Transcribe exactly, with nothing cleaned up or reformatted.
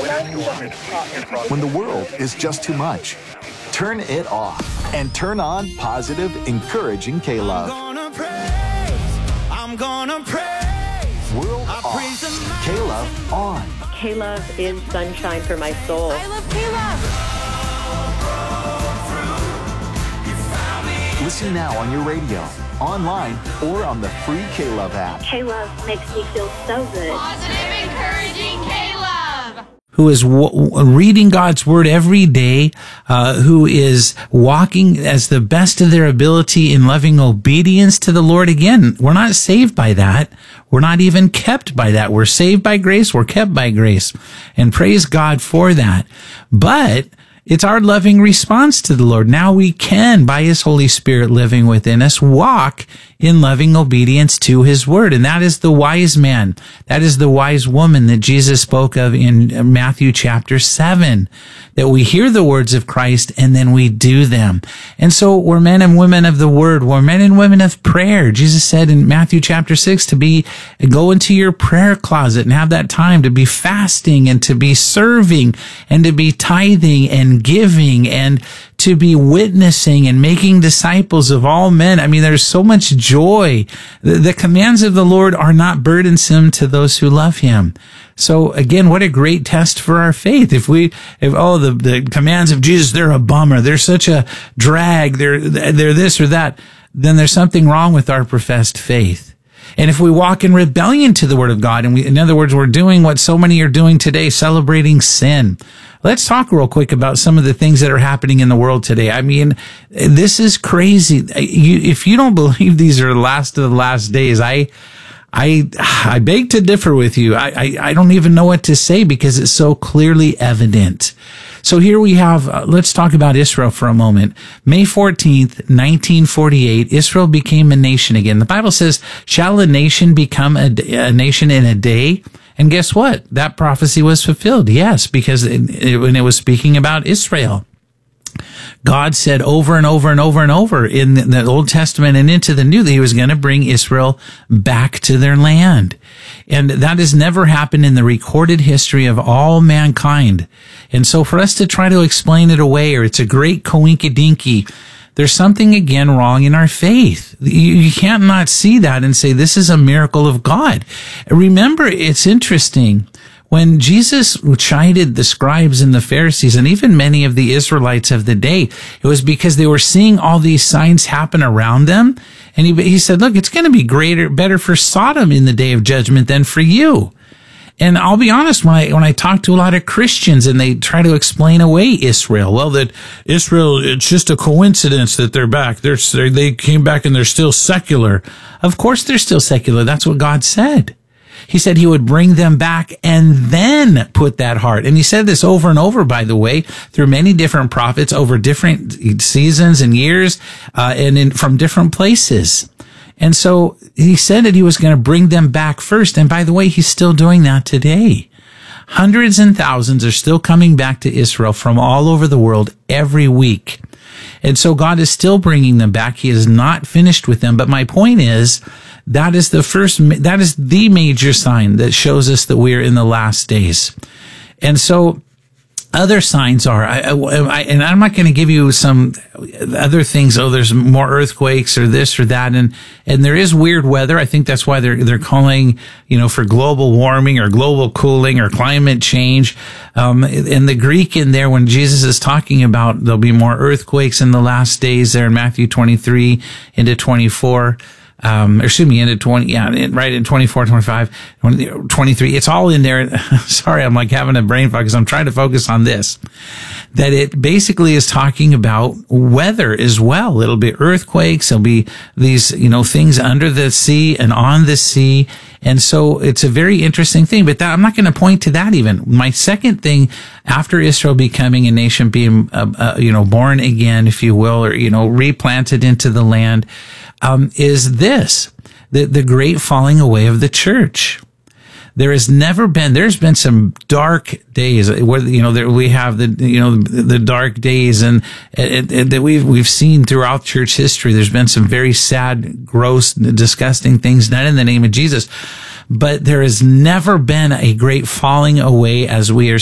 When the world is just too much, turn it off and turn on positive, encouraging K-Love. I'm gonna praise, I'm gonna praise. World off, K-Love on. K-Love is sunshine for my soul. I love K-Love. Listen now on your radio, online, or on the free K-Love app. K-Love makes me feel so good. Positive, encouraging K-Love. Who is w- reading God's Word every day, uh, who is walking as the best of their ability in loving obedience to the Lord. Again, we're not saved by that. We're not even kept by that. We're saved by grace. We're kept by grace. And praise God for that. But it's our loving response to the Lord. Now we can, by His Holy Spirit living within us, walk in loving obedience to His Word. And that is the wise man. That is the wise woman that Jesus spoke of in Matthew chapter seven. That we hear the words of Christ and then we do them. And so we're men and women of the Word. We're men and women of prayer. Jesus said in Matthew chapter six to be, go into your prayer closet and have that time to be fasting and to be serving and to be tithing and giving and to be witnessing and making disciples of all men. I mean, there's so much joy. The, the commands of the Lord are not burdensome to those who love Him. So again, what a great test for our faith. If we, if, oh, the, the commands of Jesus, they're a bummer. They're such a drag. They're, they're this or that. Then there's something wrong with our professed faith. And if we walk in rebellion to the Word of God, and we, in other words, we're doing what so many are doing today, celebrating sin. Let's talk real quick about some of the things that are happening in the world today. I mean, this is crazy. You, if you don't believe these are the last of the last days, I, I, I beg to differ with you. I, I, I don't even know what to say because it's so clearly evident. So here we have, uh, let's talk about Israel for a moment. May fourteenth, nineteen forty-eight, Israel became a nation again. The Bible says, shall a nation become a, a nation in a day? And guess what? That prophecy was fulfilled. Yes, because it, it, when it was speaking about Israel, God said over and over and over and over in the, the Old Testament and into the New that He was going to bring Israel back to their land. And that has never happened in the recorded history of all mankind. And so for us to try to explain it away, or it's a great coinkydinky, there's something again wrong in our faith. You, you can't not see that and say this is a miracle of God. Remember, it's interesting. When Jesus chided the scribes and the Pharisees and even many of the Israelites of the day, it was because they were seeing all these signs happen around them. And he, he said, look, it's going to be greater, better for Sodom in the day of judgment than for you. And I'll be honest, when I, when I talk to a lot of Christians and they try to explain away Israel, well, that Israel, it's just a coincidence that they're back. They're, they came back and they're still secular. Of course they're still secular. That's what God said. He said He would bring them back and then put that heart. And He said this over and over, by the way, through many different prophets over different seasons and years, uh, and in, from different places. And so He said that He was going to bring them back first. And by the way, He's still doing that today. Hundreds and thousands are still coming back to Israel from all over the world every week. And so God is still bringing them back. He is not finished with them. But my point is, that is the first, that is the major sign that shows us that we are in the last days. And so other signs are, I, I, and I'm not going to give you some other things. Oh, there's more earthquakes or this or that. And, and there is weird weather. I think that's why they're, they're calling, you know, for global warming or global cooling or climate change. Um, and the Greek in there, when Jesus is talking about there'll be more earthquakes in the last days there in Matthew twenty-three into twenty-four. Um, or excuse me, into twenty, yeah, right in twenty-four, twenty-five, twenty-three. It's all in there. Sorry, I'm like having a brain fog because I'm trying to focus on this. That it basically is talking about weather as well. It'll be earthquakes. There'll be these, you know, things under the sea and on the sea. And so it's a very interesting thing, but that, I'm not going to point to that even. My second thing, after Israel becoming a nation, being, uh, uh, you know, born again, if you will, or, you know, replanted into the land, um, is this, the, the great falling away of the church. There has never been, there's been some dark days where, you know, there we have the, you know, the, the dark days and it, it, that we've, we've seen throughout church history. There's been some very sad, gross, disgusting things done in the name of Jesus. But there has never been a great falling away as we are